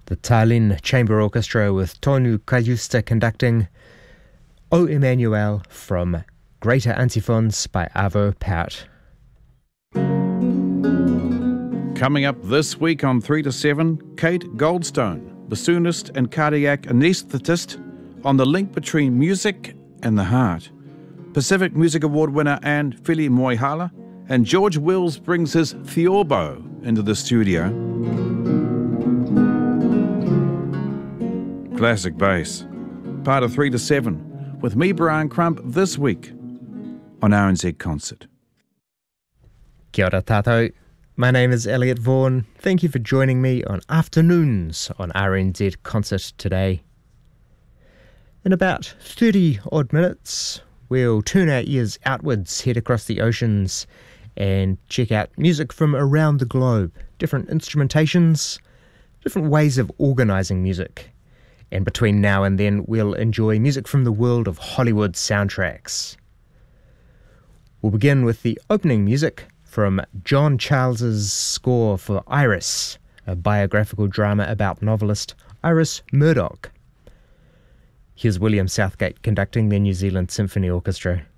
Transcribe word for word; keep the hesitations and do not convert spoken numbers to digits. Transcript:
The Tallinn Chamber Orchestra with Tonu Kajuste conducting O Emmanuel from Greater Antiphons by Arvo Pärt. Coming up this week on three to seven, Kate Goldstone, bassoonist and cardiac anaesthetist, on the link between music and the heart. Pacific Music Award winner Anne Fili Moihala, and George Wills brings his theorbo into the studio. Classic bass, part of three to seven, with me, Brian Crump, this week on R N Z Concert. Kia ora tātou. My name is Elliot Vaughan. Thank you for joining me on Afternoons on R N Z Concert today. In about thirty odd minutes, we'll turn our ears outwards, head across the oceans, and check out music from around the globe, different instrumentations, different ways of organising music. And between now and then, we'll enjoy music from the world of Hollywood soundtracks. We'll begin with the opening music from John Charles's score for Iris, a biographical drama about novelist Iris Murdoch. Here's William Southgate conducting the New Zealand Symphony Orchestra.